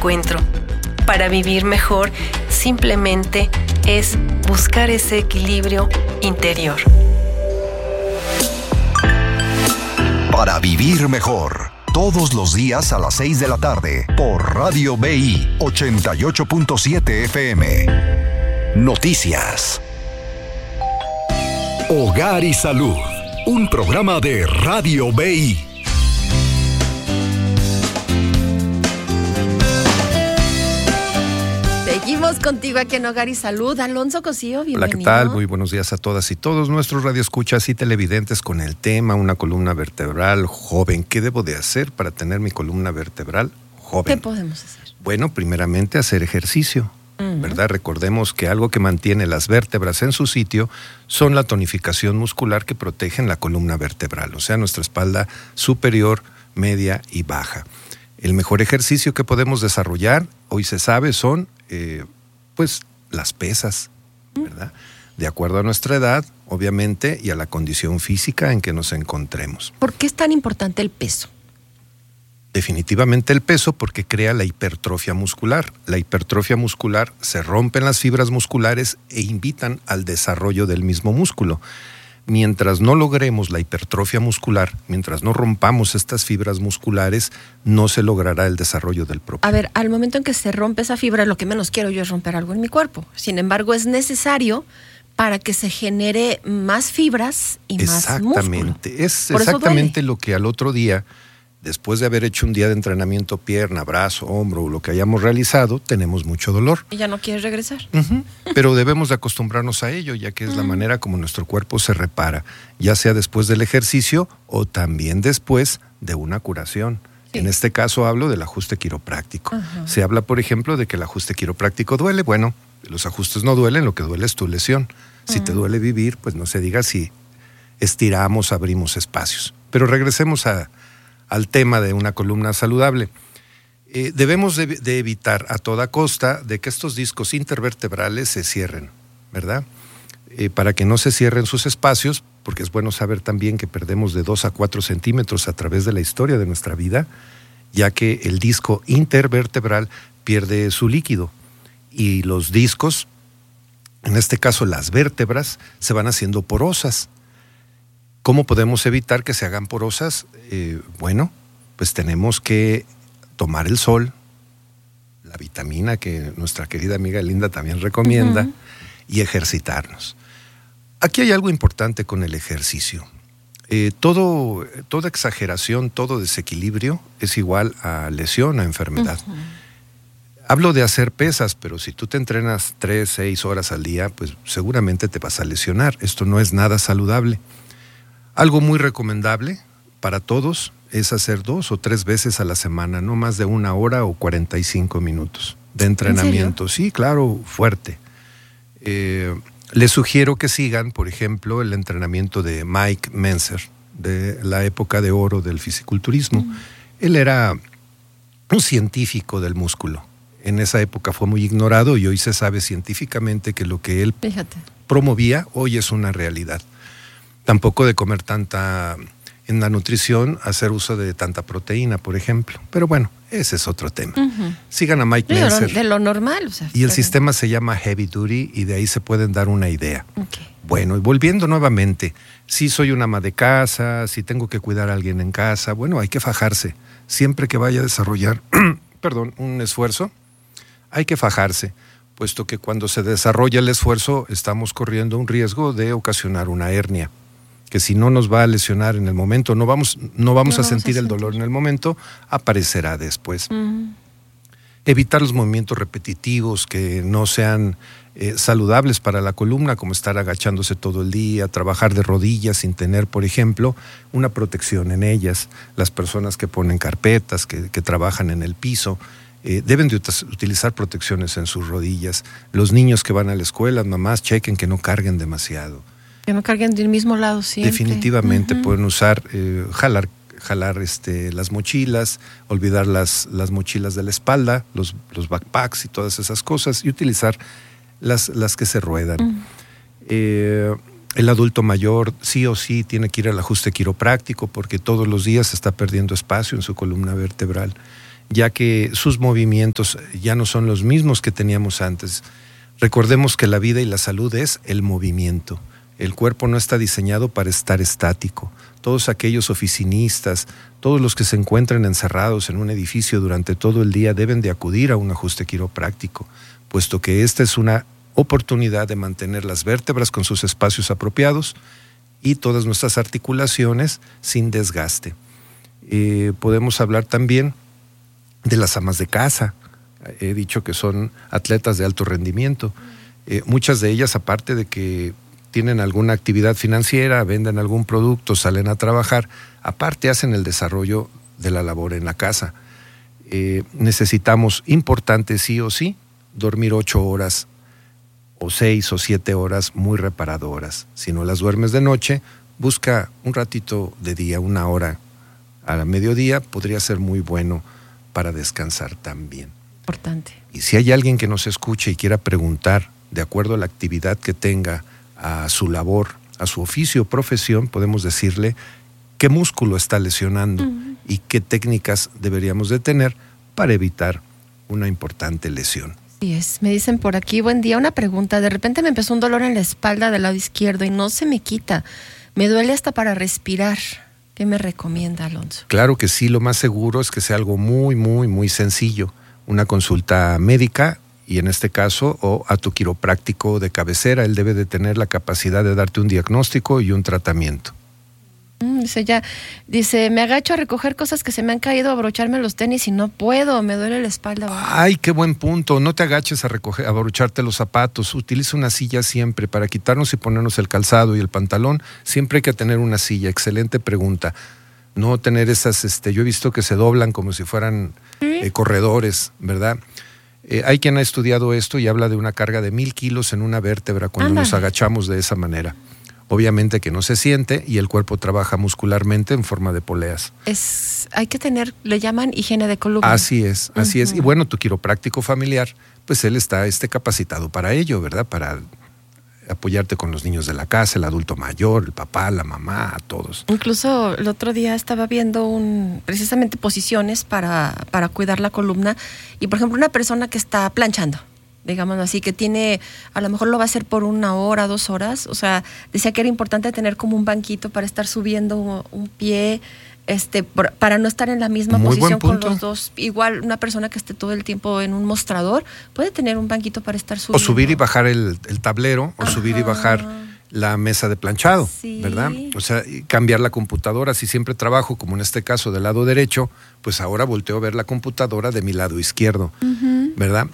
encuentro. Para vivir mejor, simplemente es buscar ese equilibrio interior. Para vivir mejor, todos los días a las 6 de la tarde, por Radio BI 88.7 FM. Noticias. Hogar y Salud, un programa de Radio BI. Seguimos contigo aquí en Hogar y Salud. Alonso Cosío, bienvenido. Hola, ¿qué tal? Muy buenos días a todas y todos nuestros radioescuchas y televidentes con el tema una columna vertebral joven. ¿Qué debo de hacer para tener mi columna vertebral joven? ¿Qué podemos hacer? Bueno, primeramente hacer ejercicio, ¿verdad? Recordemos que algo que mantiene las vértebras en su sitio son la tonificación muscular que protegen la columna vertebral, o sea, nuestra espalda superior, media y baja. El mejor ejercicio que podemos desarrollar, hoy se sabe, son pues las pesas, ¿verdad? De acuerdo a nuestra edad, obviamente, y a la condición física en que nos encontremos. ¿Por qué es tan importante el peso? Definitivamente el peso, porque crea la hipertrofia muscular. La hipertrofia muscular se rompen las fibras musculares e invitan al desarrollo del mismo músculo. Mientras no logremos la hipertrofia muscular, mientras no rompamos estas fibras musculares, no se logrará el desarrollo del propio. A ver, al momento en que se rompe esa fibra, lo que menos quiero yo es romper algo en mi cuerpo. Sin embargo, es necesario para que se genere más fibras y más músculo. Exactamente. Es exactamente lo que al otro día, después de haber hecho un día de entrenamiento pierna, brazo, hombro o lo que hayamos realizado, tenemos mucho dolor. ¿Y ya no quieres regresar? Pero debemos de acostumbrarnos a ello, ya que es la manera como nuestro cuerpo se repara, ya sea después del ejercicio o también después de una curación. Sí. En este caso hablo del ajuste quiropráctico. Se habla, por ejemplo, de que el ajuste quiropráctico duele. Bueno, los ajustes no duelen, lo que duele es tu lesión. Si te duele vivir, pues no se diga si estiramos, abrimos espacios. Pero regresemos al tema de una columna saludable. Debemos de evitar a toda costa de que estos discos intervertebrales se cierren, ¿verdad? Para que no se cierren sus espacios, porque es bueno saber también que perdemos de 2 a 4 centímetros a través de la historia de nuestra vida, ya que el disco intervertebral pierde su líquido y los discos, en este caso las vértebras, se van haciendo porosas. ¿Cómo podemos evitar que se hagan porosas? Bueno, pues tenemos que tomar el sol, la vitamina que nuestra querida amiga Linda también recomienda, y ejercitarnos. Aquí hay algo importante con el ejercicio. Toda exageración, todo desequilibrio es igual a lesión, a enfermedad. Hablo de hacer pesas, pero si tú te entrenas 3, 6 horas al día, pues seguramente te vas a lesionar. Esto no es nada saludable. Algo muy recomendable para todos es hacer 2 o 3 veces a la semana, no más de 1 hora o 45 minutos de entrenamiento. ¿En serio? Sí, claro, fuerte. Les sugiero que sigan, por ejemplo, el entrenamiento de Mike Mentzer, de la época de oro del fisiculturismo. Él era un científico del músculo. En esa época fue muy ignorado y hoy se sabe científicamente que lo que él promovía hoy es una realidad. Tampoco de comer tanta, en la nutrición, hacer uso de tanta proteína, por ejemplo. Pero bueno, ese es otro tema. Sigan a Mike Mentzer. De lo normal. O sea, y el sistema se llama Heavy Duty y de ahí se pueden dar una idea. Bueno, y volviendo nuevamente, si soy una ama de casa, si tengo que cuidar a alguien en casa, bueno, hay que fajarse. Siempre que vaya a desarrollar, un esfuerzo, hay que fajarse, puesto que cuando se desarrolla el esfuerzo estamos corriendo un riesgo de ocasionar una hernia, que si no nos va a lesionar en el momento, no vamos a sentir el dolor en el momento, aparecerá después. Evitar los movimientos repetitivos que no sean saludables para la columna, como estar agachándose todo el día, trabajar de rodillas sin tener, por ejemplo, una protección en ellas. Las personas que ponen carpetas, que trabajan en el piso, deben de utilizar protecciones en sus rodillas. Los niños que van a la escuela, mamás, chequen que no carguen demasiado. Que no carguen del mismo lado siempre. Definitivamente pueden usar, jalar las mochilas, olvidar las mochilas de la espalda, los backpacks y todas esas cosas, y utilizar las que se ruedan. El adulto mayor sí o sí tiene que ir al ajuste quiropráctico porque todos los días está perdiendo espacio en su columna vertebral. ya que sus movimientos ya no son los mismos que teníamos antes. Recordemos que la vida y la salud es el movimiento. El cuerpo no está diseñado para estar estático. Todos aquellos oficinistas, todos los que se encuentran encerrados en un edificio durante todo el día deben de acudir a un ajuste quiropráctico, puesto que esta es una oportunidad de mantener las vértebras con sus espacios apropiados y todas nuestras articulaciones sin desgaste. Podemos hablar también de las amas de casa. He dicho que son atletas de alto rendimiento. Muchas de ellas, aparte de que tienen alguna actividad financiera, venden algún producto, salen a trabajar, aparte hacen el desarrollo de la labor en la casa. Necesitamos, importante sí o sí, dormir 8 horas o 6 o 7 horas muy reparadoras. Si no las duermes de noche, busca un ratito de día, 1 hora a mediodía, podría ser muy bueno para descansar también. Importante. Y si hay alguien que nos escuche y quiera preguntar, de acuerdo a la actividad que tenga, a su labor, a su oficio o profesión, podemos decirle qué músculo está lesionando y qué técnicas deberíamos de tener para evitar una importante lesión. Así es. Me dicen por aquí, buen día, una pregunta. De repente me empezó un dolor en la espalda del lado izquierdo y no se me quita. Me duele hasta para respirar. ¿Qué me recomienda, Alonso? Claro que sí, lo más seguro es que sea algo muy, muy, muy sencillo. Una consulta médica y en este caso o a tu quiropráctico de cabecera. Él debe de tener la capacidad de darte un diagnóstico y un tratamiento. Dice, me agacho a recoger cosas que se me han caído, a abrocharme los tenis y no puedo, me duele la espalda. Ay, qué buen punto. No te agaches a abrocharte los zapatos. Utiliza una silla siempre para quitarnos y ponernos el calzado y el pantalón. Siempre hay que tener una silla. Excelente pregunta. No tener esas, yo he visto que se doblan como si fueran corredores, ¿verdad? Hay quien ha estudiado esto y habla de una carga de 1000 kilos en una vértebra cuando nos agachamos de esa manera. Obviamente que no se siente y el cuerpo trabaja muscularmente en forma de poleas. Hay que tener, le llaman higiene de columna. Así es. Y bueno, tu quiropráctico familiar, pues él está capacitado para ello, ¿verdad? Para apoyarte con los niños de la casa, el adulto mayor, el papá, la mamá, a todos. Incluso el otro día estaba viendo precisamente posiciones para cuidar la columna y, por ejemplo, una persona que está planchando, digámoslo así, que tiene, a lo mejor lo va a hacer por 1 hora, 2 horas, o sea, decía que era importante tener como un banquito para estar subiendo un pie, para no estar en la misma posición con los dos. Igual una persona que esté todo el tiempo en un mostrador puede tener un banquito para estar subiendo. O subir y bajar el tablero, o subir y bajar la mesa de planchado, ¿verdad? O sea, cambiar la computadora. Si siempre trabajo, como en este caso, del lado derecho, pues ahora volteo a ver la computadora de mi lado izquierdo, ¿verdad?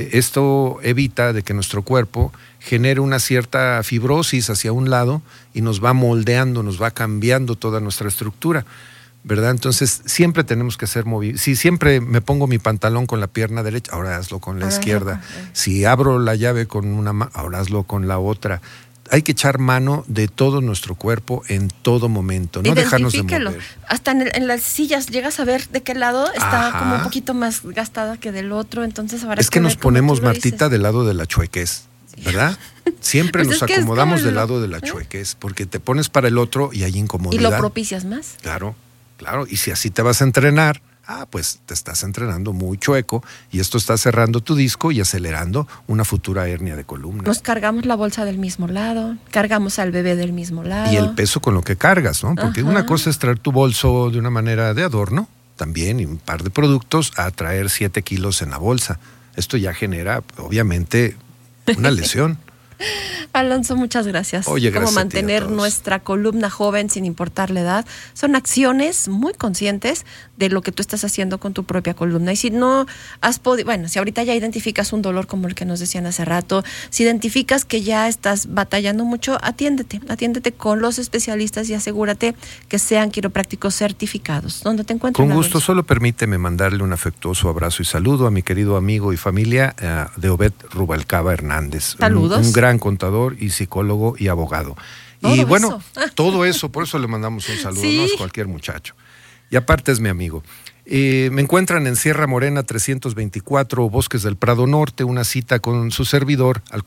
Esto evita de que nuestro cuerpo genere una cierta fibrosis hacia un lado y nos va moldeando, nos va cambiando toda nuestra estructura, ¿verdad? Entonces, siempre tenemos que hacer movimiento. Si siempre me pongo mi pantalón con la pierna derecha, ahora hazlo con la izquierda. Si abro la llave con una mano, ahora hazlo con la otra. Hay que echar mano de todo nuestro cuerpo en todo momento, no dejarnos de mover. Hasta en las sillas llegas a ver de qué lado está como un poquito más gastada que del otro, entonces ahora es que nos ponemos, Martita, del lado de la chuequez, ¿verdad? Siempre pues nos acomodamos del lado de la chuequez, porque te pones para el otro y hay incomodidad. Y lo propicias más. Claro. Y si así te vas a entrenar, pues te estás entrenando muy chueco y esto está cerrando tu disco y acelerando una futura hernia de columna. Nos cargamos la bolsa del mismo lado, cargamos al bebé del mismo lado. Y el peso con lo que cargas, ¿no? Porque una cosa es traer tu bolso de una manera de adorno, también, y un par de productos, a traer 7 kilos en la bolsa. Esto ya genera, obviamente, una lesión. Alonso, muchas gracias. Oye, gracias. Cómo mantener nuestra columna joven sin importar la edad. Son acciones muy conscientes de lo que tú estás haciendo con tu propia columna. Y si no has podido, si ahorita ya identificas un dolor como el que nos decían hace rato, si identificas que ya estás batallando mucho, atiéndete con los especialistas y asegúrate que sean quiroprácticos certificados. ¿Dónde te encuentras? Con gusto, solo permíteme mandarle un afectuoso abrazo y saludo a mi querido amigo y familia de Obed Rubalcaba Hernández. Saludos. Un gran contador y psicólogo y abogado. Todo eso, por eso le mandamos un saludo, no es cualquier muchacho. Y aparte es mi amigo. Me encuentran en Sierra Morena 324, Bosques del Prado Norte, una cita con su servidor al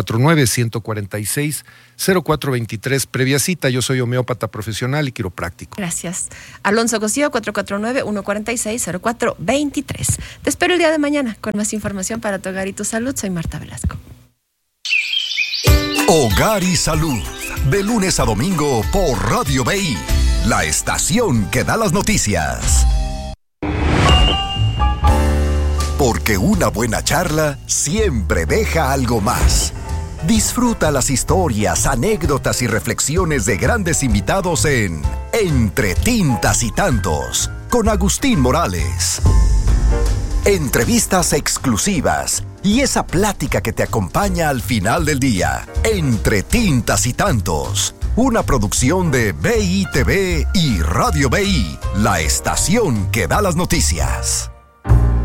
449-146-0423, previa cita. Yo soy homeópata profesional y quiropráctico. Gracias. Alonso Cosío, 449-146-0423. Te espero el día de mañana con más información para tu hogar y tu salud. Soy Marta Velasco. Hogar y Salud, de lunes a domingo por Radio BI, la estación que da las noticias. Porque una buena charla siempre deja algo más. Disfruta las historias, anécdotas y reflexiones de grandes invitados en Entre Tintas y Tantos, con Agustín Morales. Entrevistas exclusivas y esa plática que te acompaña al final del día. Entre Tintas y Tantos, una producción de BI TV y Radio BI, la estación que da las noticias.